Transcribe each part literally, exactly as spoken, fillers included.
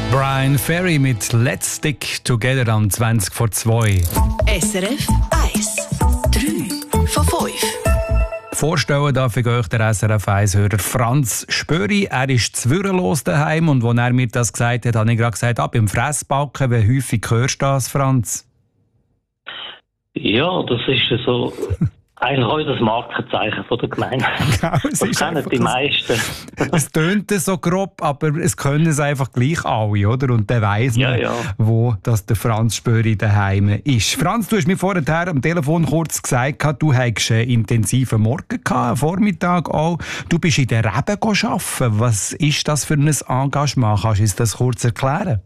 Brian Ferry mit Let's Stick Together am zwanzig vor zwei. S R F eins. drei von fünf. Vorstellen darf ich euch den S R F eins-Hörer Franz Spöri. Er ist zwürrelos daheim und als er mir das gesagt hat, habe ich gerade gesagt, ab im Fressbacken. Wie häufig hörst du das, Franz? Ja, das ist so eigentlich auch das Markenzeichen von der Gemeinde. Genau, es das ist kennen die meisten. Es tönt so grob, aber es können es einfach gleich alle, oder? Und dann weiss man, Ja, ja. wo das der Franz Spöri daheim ist. Franz, du hast mir vorher am Telefon kurz gesagt, du hattest einen intensiven Morgen gehabt, einen Vormittag auch. Du bist in der Reben arbeiten. Was ist das für ein Engagement? Kannst du uns das kurz erklären?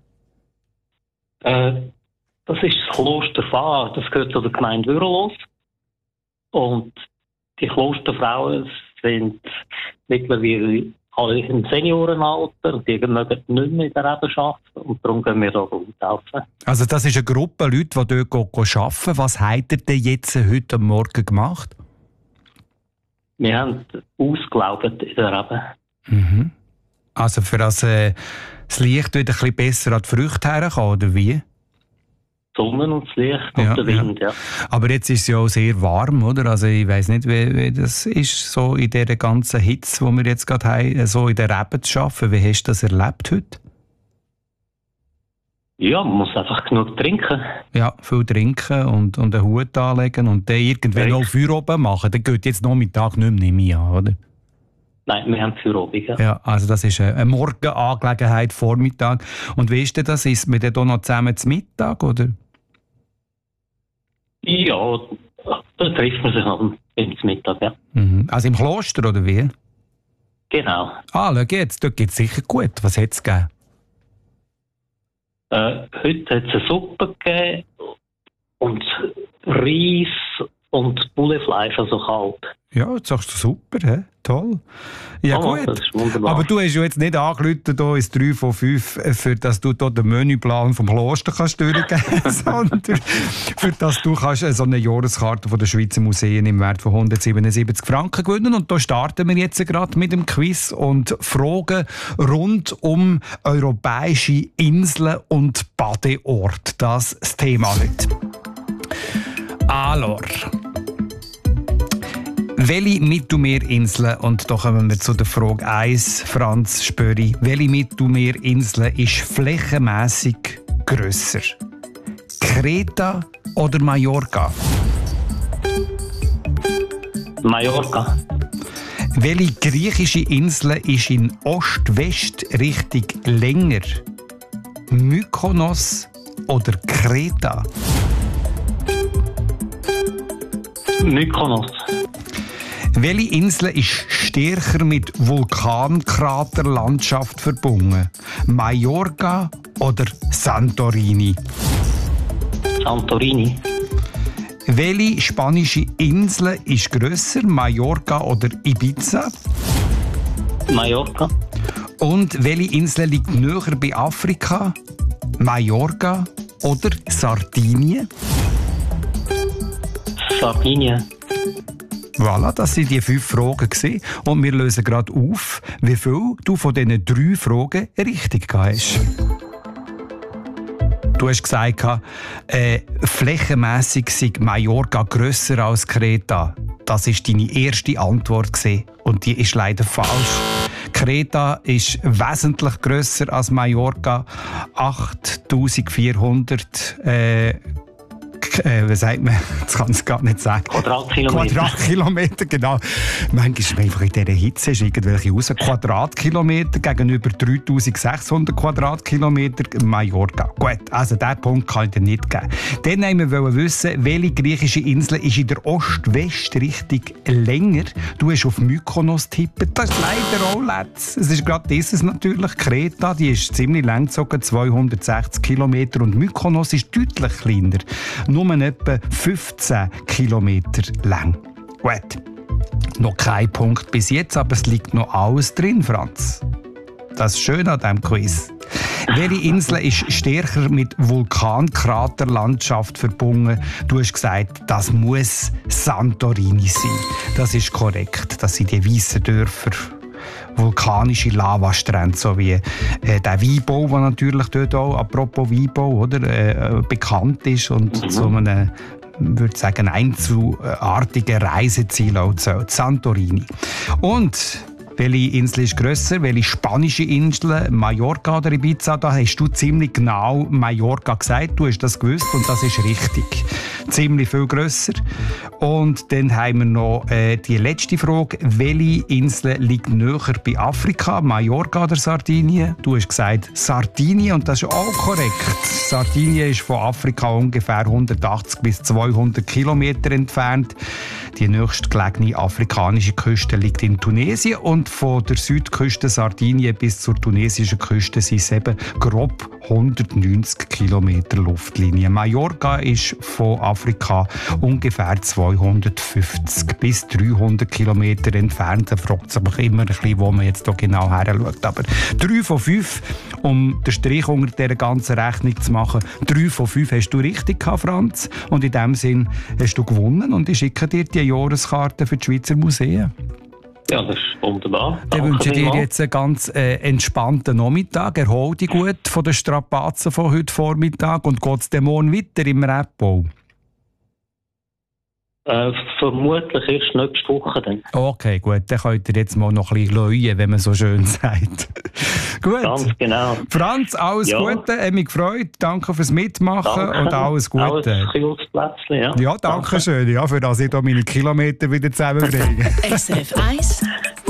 Äh, das ist das Kloster Fahr, das gehört zu der Gemeinde Würrelos. Und die Klosterfrauen sind mittlerweile alle im Seniorenalter und die mögen nicht mehr in der Rebe arbeiten und darum gehen wir da helfen. Also das ist eine Gruppe Leute, die dort arbeiten. Was habt ihr denn jetzt heute Morgen gemacht? Wir haben ausgelaugt in der Rebe. Mhm. Also für das, äh, das Licht wieder ein bisschen besser an die Früchte herkommen, oder wie? Die Sonne und das Licht und Ja, der Wind, ja. ja. Aber jetzt ist es ja auch sehr warm, oder? Also ich weiss nicht, wie, wie das ist, so in dieser ganzen Hitze, die wir jetzt gerade haben, so in der Rebe zu arbeiten. Wie hast du das erlebt heute? Ja, man muss einfach genug trinken. Ja, viel trinken und, und einen Hut anlegen und dann irgendwann Ja. noch Feuer oben machen. Dann geht jetzt Nachmittag nicht mehr, nehme ich an, oder? Nein, wir haben für oben, ja. Ja, also das ist eine Morgenangelegenheit, Vormittag. Und wie ist denn das? Ist man dann hier noch zusammen zum Mittag, oder? Ja, da trifft man sich noch am Mittag, ja. Mhm. Also im Kloster, oder wie? Genau. Ah, schau jetzt, dort geht es sicher gut. Was hat es gegeben? Äh, heute hat es eine Suppe gegeben und Reis und Bullefleisch, also kalt. Ja, jetzt sagst du super, he? Toll. Ja, Oh, gut. das ist wunderbar. Aber du hast ja jetzt nicht angerufen hier ins drei von fünf, für dass du hier den Menüplan vom Kloster kannst durchgeben kannst, sondern für dass du kannst so eine Jahreskarte von der Schweizer Museen im Wert von hundertsiebenundsiebzig Franken gewinnen. Und da starten wir jetzt gerade mit dem Quiz und Fragen rund um europäische Inseln und Badeorte. Das ist das Thema heute. Alors. Welche Mittelmeerinseln, und da kommen wir zu der Frage eins, Franz Spöri, welche Mittelmeerinsel ist flächenmässig grösser? Kreta oder Mallorca? Mallorca. Welche griechische Insel ist in Ost-West-Richtung länger? Mykonos oder Kreta? Mykonos. Welche Insel ist stärker mit Vulkankraterlandschaft verbunden? Mallorca oder Santorini? Santorini. Welche spanische Insel ist grösser? Mallorca oder Ibiza? Mallorca. Und welche Insel liegt näher bei Afrika? Mallorca oder Sardinien? Sardinien. Voilà, das waren die fünf Fragen gewesen. Und wir lösen gerade auf, wie viel du von diesen drei Fragen richtig hast. Du hast gesagt, äh, flächenmässig sei Mallorca grösser als Kreta. Das war deine erste Antwort gewesen. Und die ist leider falsch. Kreta ist wesentlich grösser als Mallorca. achttausendvierhundert äh, Äh, wie sagt man? Das kann ich gar nicht sagen. Quadratkilometer. Quadratkilometer, genau. Manchmal ist man einfach in dieser Hitze ist irgendwelche raus. Quadratkilometer gegenüber dreitausendsechshundert Quadratkilometer Mallorca. Gut, also diesen Punkt kann ich dir nicht geben. Dann wollen wir wissen, welche griechische Insel ist in der Ost-West-Richtung länger. Du hast auf Mykonos tippen. Das ist leider auch letzt. Es ist gerade dieses natürlich. Kreta, die ist ziemlich lang gezogen, zweihundertsechzig Kilometer. Und Mykonos ist deutlich kleiner. Nur etwa fünfzehn Kilometer lang. Gut. Noch kein Punkt bis jetzt, aber es liegt noch alles drin, Franz. Das ist schön an diesem Quiz. Welche Insel ist stärker mit Vulkankraterlandschaft verbunden? Du hast gesagt, das muss Santorini sein. Das ist korrekt. Das sind die weißen Dörfer, vulkanische Lavastrände, so wie äh, der Weinbau, der natürlich dort auch, apropos Weinbau, oder, äh, bekannt ist und mhm. so eine, würde sagen, einzelartige Reiseziel auch zählt, Santorini. Und welche Insel ist grösser? Welche spanische Insel? Mallorca oder Ibiza? Da hast du ziemlich genau Mallorca gesagt. Du hast das gewusst und das ist richtig. Ziemlich viel grösser. Und dann haben wir noch äh, die letzte Frage. Welche Insel liegt näher bei Afrika? Mallorca oder Sardinien? Du hast gesagt Sardinien und das ist auch korrekt. Sardinien ist von Afrika ungefähr hundertachtzig bis zweihundert Kilometer entfernt. Die nächstgelegene afrikanische Küste liegt in Tunesien und von der Südküste Sardinien bis zur tunesischen Küste sind es eben grob hundertneunzig Kilometer Luftlinie. Mallorca ist von Afrika ungefähr zweihundertfünfzig bis dreihundert Kilometer entfernt. Da fragt es aber immer ein bisschen, wo man jetzt hier genau her schaut. Aber drei von fünf, um den Strich unter dieser ganzen Rechnung zu machen, drei von fünf hast du richtig gehabt, Franz. Und in dem Sinn hast du gewonnen und ich schicke dir die Jahreskarte für die Schweizer Museen. Ja, das ist wunderbar. Dann wünsche ich dir jetzt einen ganz äh, entspannten Nachmittag. Erhol dich gut von den Strapazen von heute Vormittag und geht es morgen weiter im Rebbau? Äh, vermutlich erst nächste Woche dann. Okay, gut. Dann könnt ihr jetzt mal noch ein bisschen läuen, wenn man so schön sagt. Gut. Ganz genau. Franz, alles ja. Gute. Hat mich gefreut. Danke fürs Mitmachen danke. Und alles Gute. Alles ein Plätzchen, ja. Ja, danke, danke schön. Ja, für das ich hier meine Kilometer wieder zusammenbringe. S R F eins